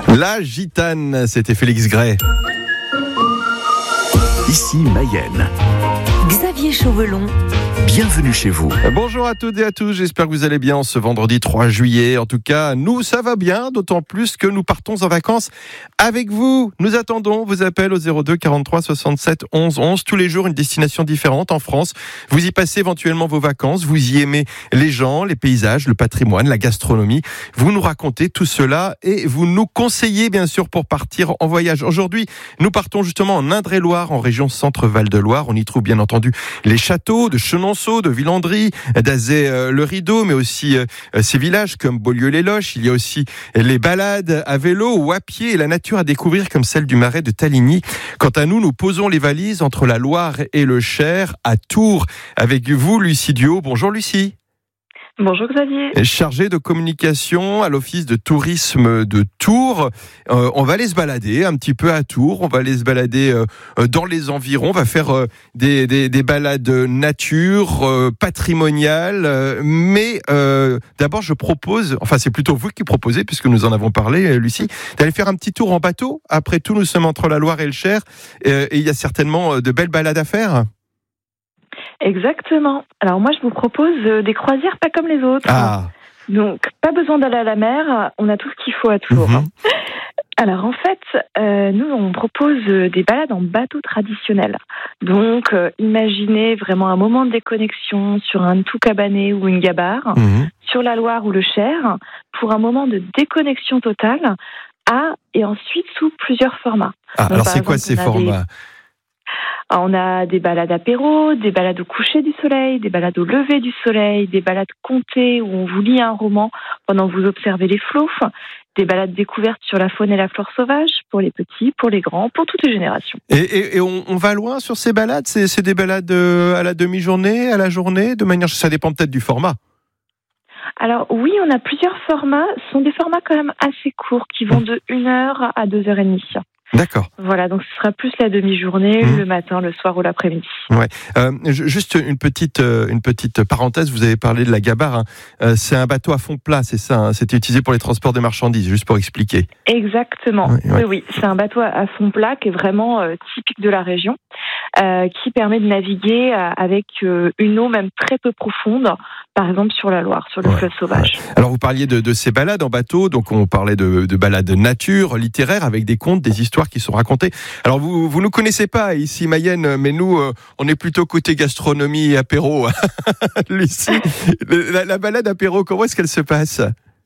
La gitane, c'était Félix Gray. Ici Mayenne. Xavier Chauvelon. Bienvenue chez vous. Bonjour à toutes et à tous, j'espère que vous allez bien ce vendredi 3 juillet. En tout cas, nous, ça va bien, d'autant plus que nous partons en vacances avec vous. Nous attendons vos appels au 02 43 67 11 11. Tous les jours, une destination différente en France. Vous y passez éventuellement vos vacances, vous y aimez les gens, les paysages, le patrimoine, la gastronomie. Vous nous racontez tout cela et vous nous conseillez bien sûr pour partir en voyage. Aujourd'hui, nous partons justement en Indre-et-Loire, en région Centre-Val de Loire. On y trouve bien entendu les châteaux de Chenonceau, de Villandry, d'Azay-le-Rideau, mais aussi ces villages comme Beaulieu-les-Loches. Il y a aussi les balades à vélo ou à pied et la nature à découvrir comme celle du marais de Taligny. Quant à nous, nous posons les valises entre la Loire et le Cher à Tours. Avec vous, Lucie Duhaut. Bonjour Lucie. Bonjour Xavier. Chargée de communication à l'office de tourisme de Tours. On va aller se balader un petit peu à Tours. On va aller se balader dans les environs. On va faire des balades nature, patrimoniales. Mais d'abord, je propose, enfin c'est plutôt vous qui proposez, puisque nous en avons parlé, Lucie, d'aller faire un petit tour en bateau. Après tout, nous sommes entre la Loire et le Cher. Et il y a certainement de belles balades à faire. Exactement. Alors moi, je vous propose des croisières pas comme les autres. Ah. Donc, pas besoin d'aller à la mer. On a tout ce qu'il faut à Tours. Alors en fait, nous, on propose des balades en bateau traditionnel. Donc, imaginez vraiment un moment de déconnexion sur un tout cabané ou une gabarre, sur la Loire ou le Cher, pour un moment de déconnexion totale, et ensuite sous plusieurs formats. Ah, donc, alors c'est quoi ces formats ? On a des balades apéro, des balades au coucher du soleil, des balades au lever du soleil, des balades contées où on vous lit un roman pendant que vous observez les flots, des balades découvertes sur la faune et la flore sauvage, pour les petits, pour les grands, pour toutes les générations. Et on va loin sur ces balades ? C'est des balades à la demi-journée, à la journée, de manière... Ça dépend peut-être du format. Alors oui, on a plusieurs formats. Ce sont des formats quand même assez courts qui vont de 1h à 2h30. D'accord. Voilà, donc ce sera plus la demi-journée, le matin, le soir ou l'après-midi. Ouais. Juste une petite parenthèse, vous avez parlé de la gabarre. C'est un bateau à fond plat, c'est ça, hein. C'était utilisé pour les transports de marchandises, juste pour expliquer. Exactement. Oui, c'est un bateau à fond plat qui est vraiment typique de la région, qui permet de naviguer avec une eau même très peu profonde, par exemple sur la Loire, sur le fleuve sauvage. Ouais. Alors vous parliez de ces balades en bateau, donc on parlait de balades nature, littéraires, avec des contes, des histoires qui sont racontées. Alors vous nous connaissez pas ici Mayenne, mais nous on est plutôt côté gastronomie et apéro. Lucie, la balade apéro, comment est-ce qu'elle se passe ?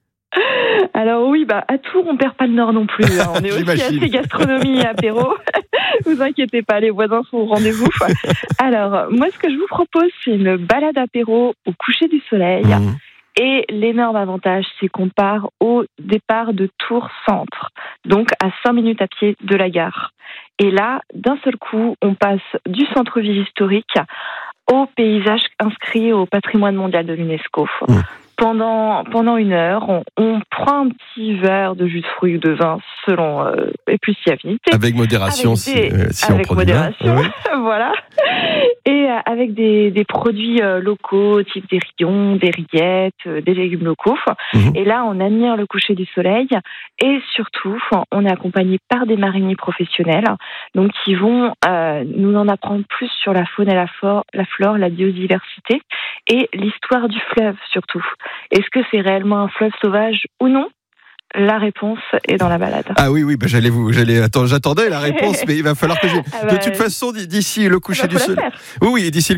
Alors oui, à Tours, on perd pas le nord non plus. Hein. On est aussi assez gastronomie et apéro. Vous inquiétez pas, les voisins sont au rendez-vous. Alors, moi, ce que je vous propose, c'est une balade apéro au coucher du soleil. Et l'énorme avantage, c'est qu'on part au départ de Tours Centre, donc à 5 minutes à pied de la gare. Et là, d'un seul coup, on passe du centre-ville historique au paysage inscrit au patrimoine mondial de l'UNESCO. Pendant 1 heure, on prend un petit verre de jus de fruits ou de vin selon et puis si affinité. Avec modération, si on avec prend modération, oui. Voilà. Et avec des produits locaux, type des rillons, des rillettes, des légumes locaux. Et là, on admire le coucher du soleil et surtout, on est accompagné par des mariniers professionnels, donc qui vont nous en apprendre plus sur la faune et la flore, la biodiversité et l'histoire du fleuve surtout. Est-ce que c'est réellement un fleuve sauvage ou non ? La réponse est dans la balade. Ah oui, j'attendais la réponse, mais il va falloir que de toute façon, d'ici le coucher du soleil. Oui, d'ici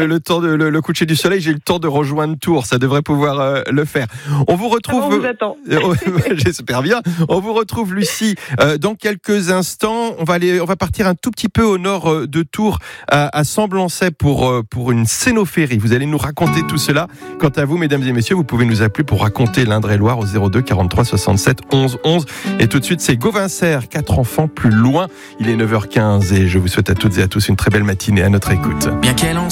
le coucher du soleil, j'ai le temps de rejoindre Tours. Ça devrait pouvoir le faire. On vous retrouve. On vous attend. J'espère bien. On vous retrouve, Lucie, dans quelques instants. On va partir un tout petit peu au nord de Tours, à Semblançay pour une scénophérie. Vous allez nous raconter tout cela. Quant à vous, mesdames et messieurs, vous pouvez nous appeler pour raconter l'Indre-et-Loire au 02 43 67 11 11. Et tout de suite, c'est Gauvincer, 4 enfants plus loin. Il est 9h15 et je vous souhaite à toutes et à tous une très belle matinée à notre écoute. Bien qu'elle